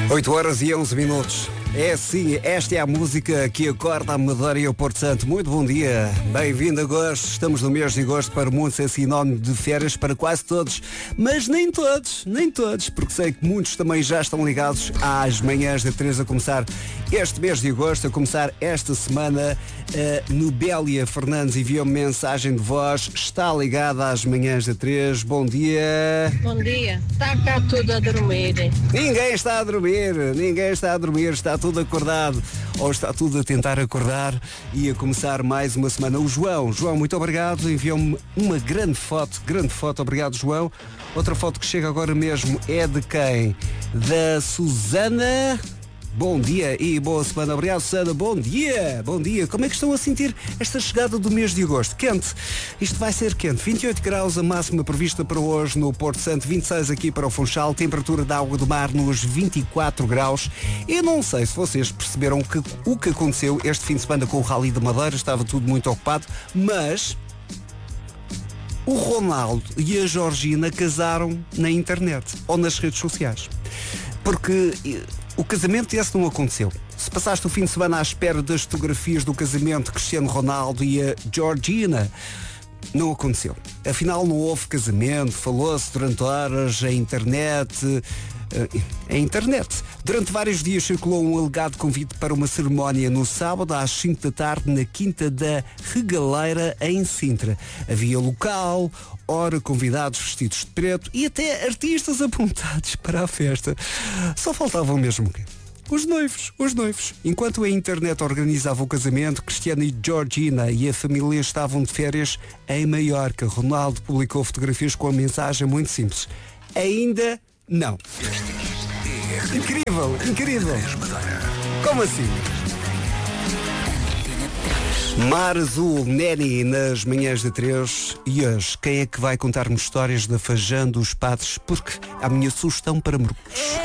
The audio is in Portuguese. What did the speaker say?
8h11. É sim, esta é a música que acorda a Madeira e o Porto Santo. Muito bom dia, bem-vindo a agosto. Estamos no mês de agosto, para muitos é sinónimo de férias, para quase todos. Mas nem todos, porque sei que muitos também já estão ligados às manhãs da 3 a começar este mês de agosto, a começar esta semana. Nubélia Fernandes enviou-me mensagem de voz, está ligada às manhãs da 3. Bom dia. Bom dia, está cá tudo a dormir. Ninguém está a dormir, está tudo acordado, ou está tudo a tentar acordar e a começar mais uma semana. O João, muito obrigado, enviou-me uma grande foto, obrigado João. Outra foto que chega agora mesmo é de quem? Da Susana. Bom dia e boa semana. Obrigado, Susana. Bom dia. Como é que estão a sentir esta chegada do mês de agosto? Quente. Isto vai ser quente. 28 graus a máxima prevista para hoje no Porto Santo, 26 aqui para o Funchal, temperatura da água do mar nos 24 graus. Eu não sei se vocês perceberam o que aconteceu este fim de semana com o Rally da Madeira, estava tudo muito ocupado, mas o Ronaldo e a Georgina casaram na internet ou nas redes sociais. Porque o casamento esse não aconteceu. Se passaste o fim de semana à espera das fotografias do casamento de Cristiano Ronaldo e a Georgina, não aconteceu. Afinal, não houve casamento, falou-se durante horas, a internet. Durante vários dias circulou um alegado convite para uma cerimónia no sábado às 5 da tarde na Quinta da Regaleira, em Sintra. Havia local, hora, convidados vestidos de preto e até artistas apontados para a festa. Só faltavam mesmo os noivos. Enquanto a internet organizava o casamento, Cristiano e Georgina e a família estavam de férias em Maiorca. Ronaldo publicou fotografias com a mensagem muito simples: ainda não. Incrível. Como assim? Mar Azul, Neni, nas manhãs da 3. E hoje, quem é que vai contar-me histórias da Fajã dos Padres? Porque a minha sugestão para mergulhos.